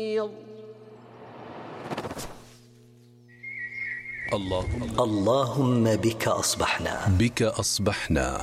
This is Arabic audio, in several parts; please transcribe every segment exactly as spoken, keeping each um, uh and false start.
اللهم اللهم بك أصبحنا بك أصبحنا.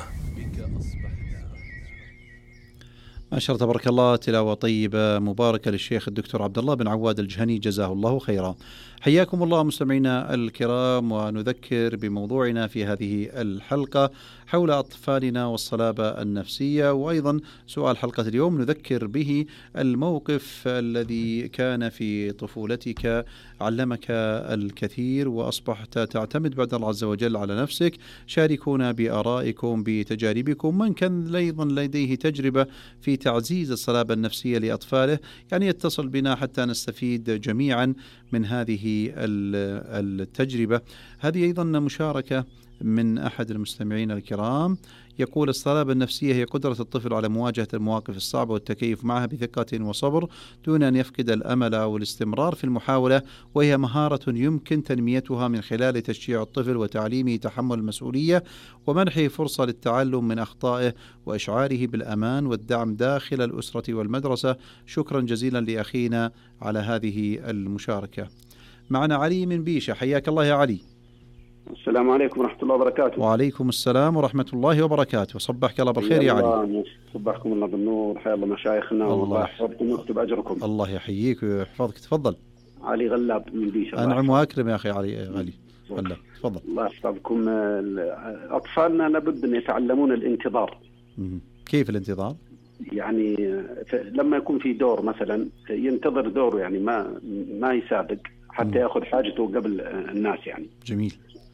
ما شاء الله تبارك الله، تلاوة طيبة مباركة للشيخ الدكتور عبد الله بن عواد الجهني جزاه الله خيرا. حياكم الله مستمعينا الكرام، ونذكر بموضوعنا في هذه الحلقة حول أطفالنا والصلابة النفسية، وأيضا سؤال حلقة اليوم نذكر به الموقف الذي كان في طفولتك علمك الكثير وأصبحت تعتمد بعد الله عز وجل على نفسك. شاركونا بآرائكم بتجاربكم، من كان أيضا لديه تجربة في تعزيز الصلابة النفسية لأطفاله يعني يتصل بنا حتى نستفيد جميعا من هذه التجربة. هذه أيضا مشاركة من أحد المستمعين الكرام، يقول: الصلابة النفسية هي قدرة الطفل على مواجهة المواقف الصعبة والتكيف معها بثقة وصبر دون أن يفقد الأمل أو الاستمرار في المحاولة، وهي مهارة يمكن تنميتها من خلال تشجيع الطفل وتعليمه تحمل المسؤولية ومنحه فرصة للتعلم من أخطائه وإشعاره بالأمان والدعم داخل الأسرة والمدرسة. شكرا جزيلا لأخينا على هذه المشاركة. معنا علي من بيشة، حياك الله يا علي. السلام عليكم ورحمة الله وبركاته. وعليكم السلام ورحمة الله وبركاته. صبحك الله بالخير يا علي. صبحكم الله بالنور، حيا الله مشايخنا والله يحفظكم ويكتب أجركم. الله يحييك ويحفظك. تفضل. علي غلاب من بيشة. أنعم وأكرم يا أخي علي علي غلاب. تفضل. الله يحفظكم. أطفالنا لابد أن يتعلمون الانتظار. كيف الانتظار؟ يعني لما يكون في دور مثلا ينتظر دوره، يعني ما ما يسابق حتى يأخذ حاجته قبل الناس يعني. جميل.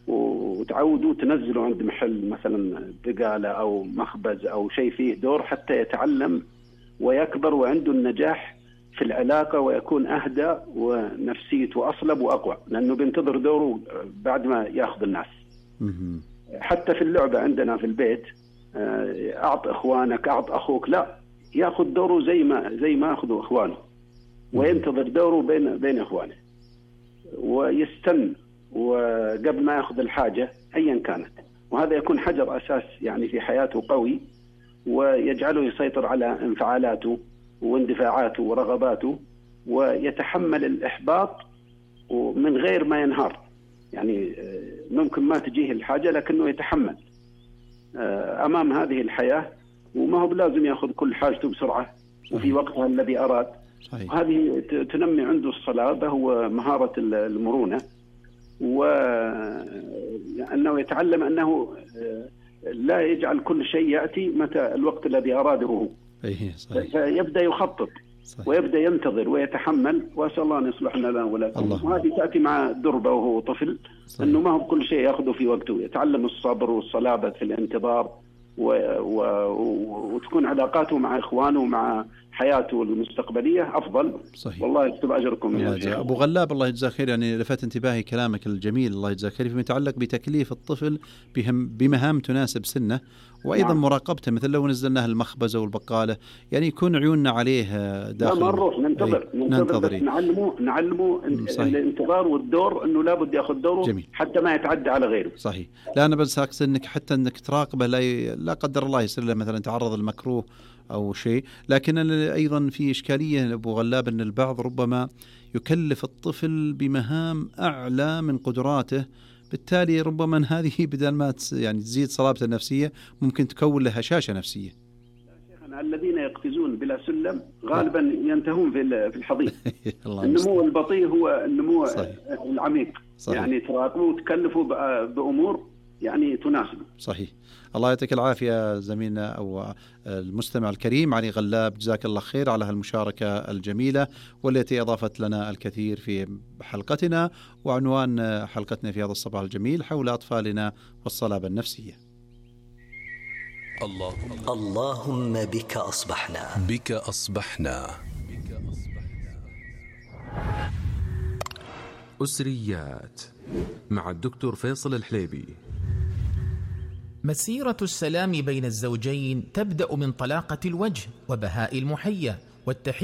وتعودوا تنزلوا عند محل مثلا بقالة أو مخبز أو شيء فيه دور حتى يتعلم ويكبر وعنده النجاح في العلاقة ويكون أهدى ونفسيته أصلب وأقوى، لأنه بينتظر دوره بعد ما يأخذ الناس. حتى في اللعبة عندنا في البيت، أعط إخوانك أعط أخوك، لا، يأخذ دوره زي ما زي ما أخذوا إخوانه وينتظر دوره بين بين إخوانه ويستن وقبل ما يأخذ الحاجة أيا كانت، وهذا يكون حجر أساس يعني في حياته قوي ويجعله يسيطر على انفعالاته واندفاعاته ورغباته ويتحمل الإحباط من غير ما ينهار. يعني ممكن ما تجيه الحاجة لكنه يتحمل أمام هذه الحياة، وما هو لازم يأخذ كل حاجته بسرعة وفي وقتها الذي أراد. صحيح. هذه تنمي عنده الصلابة ومهارة المرونة، وأنه يتعلم أنه لا يجعل كل شيء يأتي متى الوقت الذي أراده هو. فيبدأ يخطط. صحيح. ويبدأ ينتظر ويتحمل، وأسأل الله أن يصلح لنا ولكم. وهذه تأتي مع دربة وهو طفل. صحيح. أنه ما هو كل شيء يأخذه في وقته، يتعلم الصبر والصلابة في الانتظار و... و... وتكون علاقاته مع إخوانه ومع حياته المستقبلية أفضل. صحيح. والله يكتب أجركم يا شيخ. أبو غلاب الله يجزاك خير، يعني لفت انتباهي كلامك الجميل الله يجزاك خير فيما يتعلق بتكليف الطفل بهم بمهام تناسب سنه، وأيضا نعم. مراقبته، مثل لو نزلناه المخبز أو البقالة يعني يكون عيوننا عليه داخل. لا نروح ننتظر ننتظر بس نعلمه نعلمه الانتظار والدور، أنه لابد يأخذ دوره. جميل. حتى ما يتعدى على غيره. صحيح. لا أنا بس أقصد أنك حتى أنك تراقبه، لا, ي... لا قدر الله يصير له مثلا تعرض المكروه أو شيء. لكن أيضا في إشكالية أبو غلاب أن البعض ربما يكلف الطفل بمهام أعلى من قدراته، بالتالي ربما هذه بدل ما يعني تزيد صلابته النفسية ممكن تكون له هشاشة نفسية. شيخنا الذين يقفزون بلا سلم غالبا ينتهون في في الحضيض. النمو البطيء هو النمو صحيح. العميق. صحيح. يعني تراقبوا وتكلفوا بأمور يعني تناسب. صحيح. الله يعطيك العافية زميلنا أو المستمع الكريم علي غلاب، جزاك الله خير على هالمشاركة الجميلة والتي أضافت لنا الكثير في حلقتنا. وعنوان حلقتنا في هذا الصباح الجميل حول أطفالنا والصلابة النفسية. اللهم اللهم بك أصبحنا بك أصبحنا. أسريات مع الدكتور فيصل الحليبي. مسيرة السلام بين الزوجين تبدأ من طلاقة الوجه وبهاء المحية والتحية